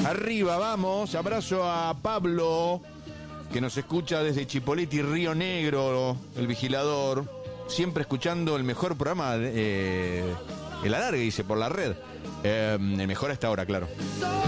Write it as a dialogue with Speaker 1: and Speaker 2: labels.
Speaker 1: Arriba, vamos. Abrazo a Pablo, que nos escucha desde Chipoleti, Río Negro, el vigilador. Siempre escuchando el mejor programa, el alargue, dice, por la red. El mejor a esta hora, claro.